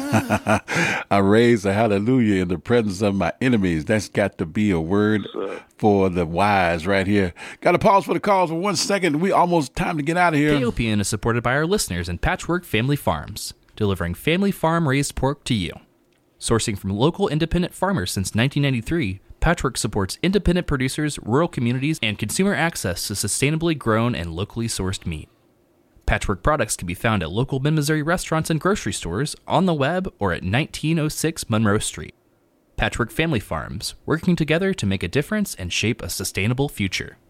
I raise a hallelujah in the presence of my enemies. That's got to be a word for the wise right here. Got to pause for the calls for 1 second. We almost time to get out of here. KOPN is supported by our listeners in Patchwork Family Farms, delivering family farm-raised pork to you. Sourcing from local independent farmers since 1993, Patchwork supports independent producers, rural communities, and consumer access to sustainably grown and locally sourced meat. Patchwork products can be found at local Mid-Missouri restaurants and grocery stores, on the web, or at 1906 Monroe Street. Patchwork Family Farms, working together to make a difference and shape a sustainable future.